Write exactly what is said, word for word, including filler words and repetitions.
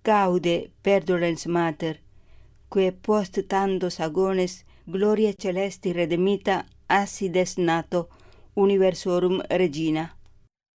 Gaude perdurens mater, que post tantos agones gloria celesti redemita acides nato universorum regina.